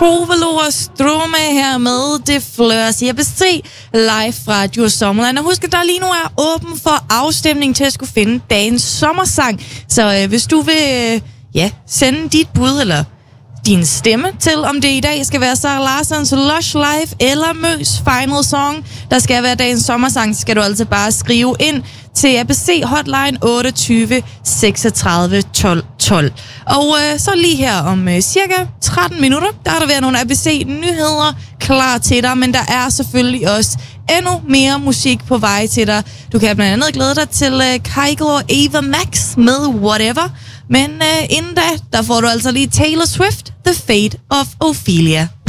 Tove Strome her med Det Flørs i ABC live fra Djurs Sommerland. Og husk, at der lige nu er åben for afstemning til at skulle finde dagens sommersang. Så hvis du vil sende dit bud eller din stemme til, om det i dag skal være Sara Larssons Lush Life eller Møs Final Song, der skal være dagens sommersang, skal du altså bare skrive ind til ABC Hotline 28 36 12 12. Og så lige her om cirka 13 minutter, der har der været nogle ABC-nyheder klar til dig, men der er selvfølgelig også endnu mere musik på vej til dig. Du kan blandt andet glæde dig til Kygo og Ava Max med Whatever, men inden da, der får du altså lige Taylor Swift, The Fate of Ophelia.